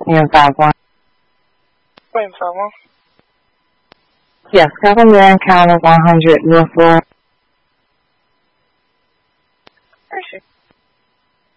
051. 051? Yes, cover your encounter 100, your floor. Where is she?